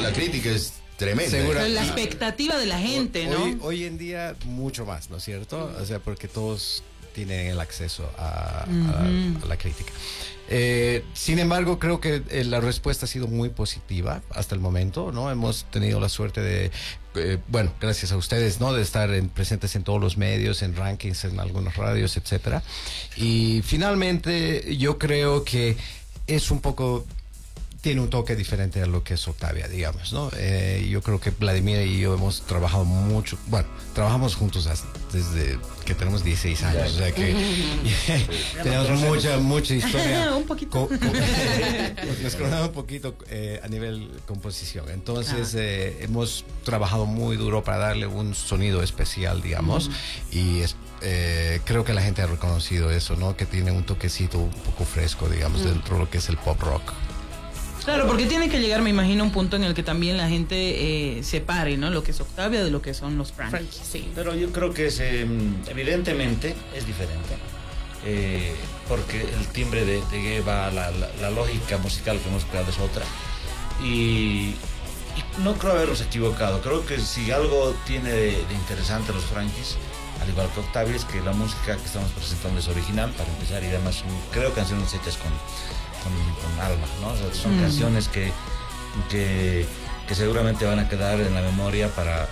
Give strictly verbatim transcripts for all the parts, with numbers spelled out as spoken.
la crítica es tremenda. Segura. La expectativa de la gente, ¿no? Hoy, hoy en día mucho más, ¿no es cierto? O sea, porque todos tienen el acceso a, uh-huh. a, a la crítica. Eh, sin embargo, creo que eh, la respuesta ha sido muy positiva hasta el momento, ¿no? Hemos tenido la suerte de, eh, bueno, gracias a ustedes, ¿no? De estar en, presentes en todos los medios, en rankings, en algunas radios, etcétera. Y finalmente, yo creo que es un poco... tiene un toque diferente a lo que es Octavia, digamos, ¿no? Eh, yo creo que Vladimir y yo hemos trabajado mucho, bueno, trabajamos juntos desde que tenemos dieciséis años, o sea que tenemos mucha, mucha historia. Un poquito. Co- co- nos conocemos un poquito eh, a nivel composición, entonces ah. eh, hemos trabajado muy duro para darle un sonido especial, digamos, uh-huh. y es, eh, creo que la gente ha reconocido eso, ¿no? Que tiene un toquecito un poco fresco, digamos, uh-huh. dentro de lo que es el pop rock. Claro, porque tiene que llegar, me imagino, un punto en el que también la gente eh, separe, ¿no? Lo que es Octavia de lo que son los Frankies. Sí, pero yo creo que es, eh, evidentemente es diferente, eh, porque el timbre de, de Geva, la, la, la lógica musical que hemos creado es otra. Y, y no creo habernos equivocado. Creo que si algo tiene de, de interesante los Frankies, al igual que Octavia, es que la música que estamos presentando es original, para empezar, y además creo canciones hechas con... Con, con alma, ¿no? O sea, son mm. canciones que, que, que seguramente van a quedar en la memoria para...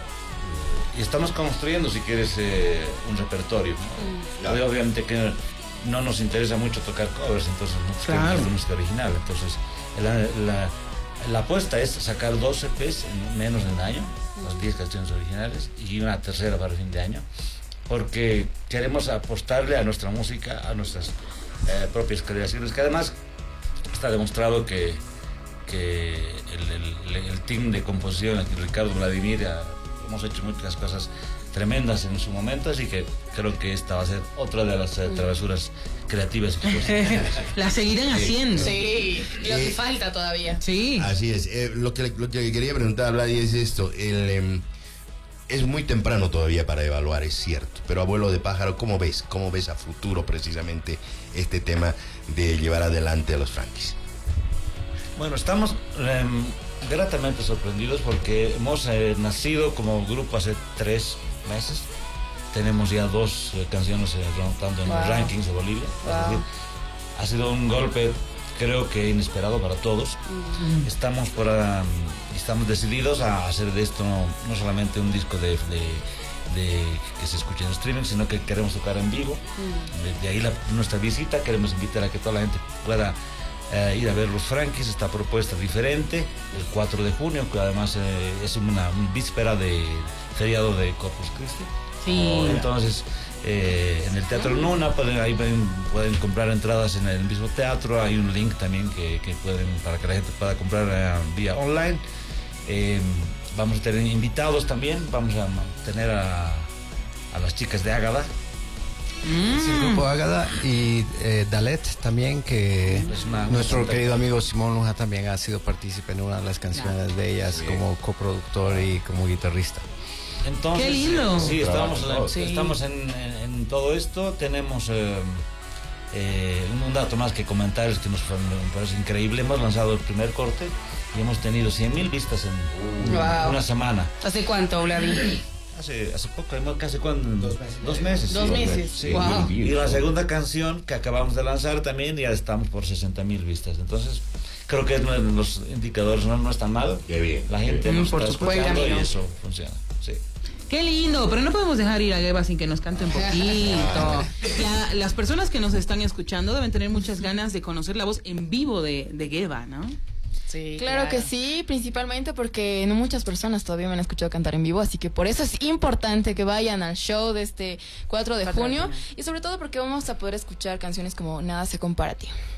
Y estamos construyendo, si quieres, eh, un repertorio, ¿no? Mm. Obviamente que no nos interesa mucho tocar covers, entonces no claro. queremos música original. Entonces, la, la, la apuesta es sacar dos E Pes en menos de un año, mm. las diez canciones originales, y una tercera para fin de año, porque queremos apostarle a nuestra música, a nuestras eh, propias creaciones, que además... Está demostrado que, que el, el, el team de composición, aquí Ricardo, Vladimir, hemos hecho muchas cosas tremendas en su momento, así que creo que esta va a ser otra de las eh, travesuras creativas. La seguirán sí. haciendo. Sí, y lo que eh, falta todavía. Sí. Así es. Eh, lo, que, lo que quería preguntar a Vladi es esto. El, eh, es muy temprano todavía para evaluar, es cierto, pero abuelo de pájaro, ¿cómo ves? ¿Cómo ves a futuro precisamente este tema de llevar adelante a los Frankies? Bueno, estamos eh, gratamente sorprendidos porque hemos eh, nacido como grupo hace tres meses. Tenemos ya dos eh, canciones eh, tanto en wow. los rankings de Bolivia. Wow. Es decir, ha sido un golpe, creo que inesperado para todos. Mm. Estamos por um, estamos decididos a hacer de esto no, no solamente un disco de, de, de que se escuche en streaming, sino que queremos tocar en vivo. Mm. De, de ahí la, nuestra visita, queremos invitar a que toda la gente pueda eh, ir a ver los Frankies, esta propuesta diferente, el cuatro de junio, que además eh, es una, una víspera de feriado de Corpus Christi. Sí. Entonces, eh, en el Teatro Nuna pueden, ahí pueden, pueden comprar entradas en el mismo teatro. Hay un link también que, que pueden, para que la gente pueda comprar eh, vía online. Eh, vamos a tener invitados también. Vamos a tener a, a las chicas de Ágada. Mm. Es el grupo Ágada y eh, Dalet también, que una, nuestro una querido amigo Simón Luja también ha sido partícipe en una de las canciones claro. de ellas, sí. como coproductor y como guitarrista. Entonces, ¡qué lindo! Sí, estamos, sí. estamos en, en, en todo esto. Tenemos eh, eh, un dato más que comentar, es que nos me parece increíble. Hemos lanzado el primer corte y hemos tenido cien mil vistas en wow. una semana. ¿Hace cuánto, Vladi? Hace, hace poco, casi cuando, dos meses. Dos meses. Dos sí, meses. Sí. Wow. Y la segunda canción que acabamos de lanzar también ya estamos por sesenta mil vistas. Entonces, creo que los indicadores no, no están mal. Qué bien. La gente nos por está supuesto escuchando y eso funciona. Sí. Qué lindo, pero no podemos dejar ir a Geva sin que nos cante un poquito. La, las personas que nos están escuchando deben tener muchas ganas de conocer la voz en vivo de, de Geva, ¿no? Sí, claro, claro que sí, principalmente porque no muchas personas todavía me han escuchado cantar en vivo, así que por eso es importante que vayan al show de este cuatro de junio y sobre todo porque vamos a poder escuchar canciones como Nada se compara a ti.